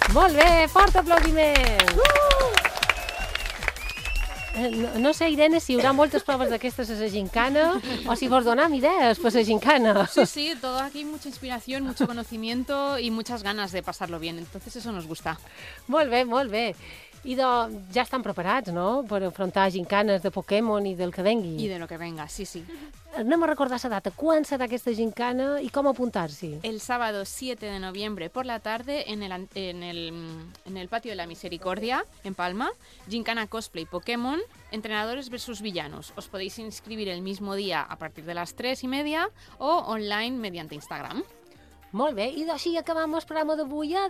Molt bé, fort aplaudiment! No sé, Irene, si hi haurà moltes proves d'aquestes a la gincana o si vols donar idees per la gincana. Sí, todo aquí mucha inspiración, mucho conocimiento y muchas ganas de pasarlo bien. Entonces eso nos gusta. Molt bé, molt bé. I ja estan preparats, no?, per afrontar gincanes de Pokémon i del que vengui. Y de lo que venga, sí. Anem a recordar la data. Quan serà aquesta gincana i com apuntar-s'hi? El sábado 7 de noviembre por la tarde en el Patio de la Misericordia, en Palma, Gincana Cosplay Pokémon, entrenadores versus villanos. Os podéis inscribir el mismo día a partir de las 3:30 o online mediante Instagram. Molt bé, i així acabam el programa d'avui.